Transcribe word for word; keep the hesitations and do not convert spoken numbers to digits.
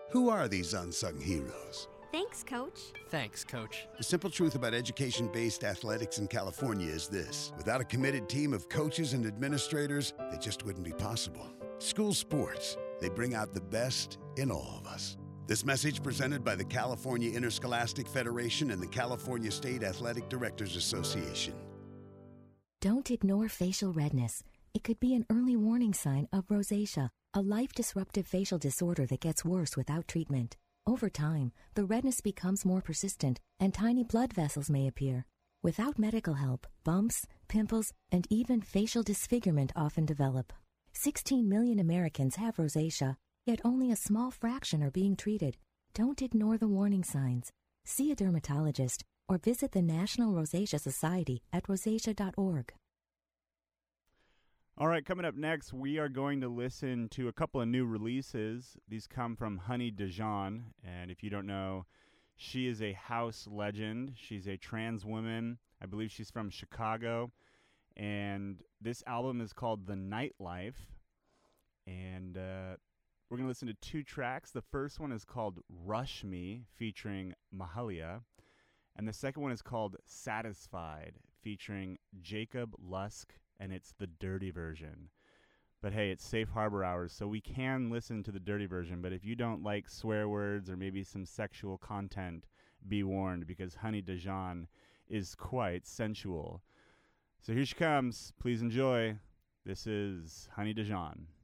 Who are these unsung heroes? Thanks, Coach. Thanks, Coach. The simple truth about education-based athletics in California is this. Without a committed team of coaches and administrators, they just wouldn't be possible. School sports, they bring out the best in all of us. This message presented by the California Interscholastic Federation and the California State Athletic Directors Association. Don't ignore facial redness. It could be an early warning sign of rosacea, a life-disruptive facial disorder that gets worse without treatment. Over time, the redness becomes more persistent and tiny blood vessels may appear. Without medical help, bumps, pimples, and even facial disfigurement often develop. sixteen million Americans have rosacea, yet only a small fraction are being treated. Don't ignore the warning signs. See a dermatologist or visit the National Rosacea Society at rosacea dot org. All right, coming up next, we are going to listen to a couple of new releases. These come from Honey Dijon, and if you don't know, she is a house legend. She's a trans woman. I believe she's from Chicago, and this album is called The Nightlife, and uh, we're going to listen to two tracks. The first one is called Rush Me, featuring Mahalia, and the second one is called Satisfied, featuring Jacob Lusk, and it's the dirty version. But hey, it's Safe Harbor Hours, so we can listen to the dirty version, but if you don't like swear words or maybe some sexual content, be warned, because Honey Dijon is quite sensual. So here she comes. Please enjoy. This is Honey Dijon.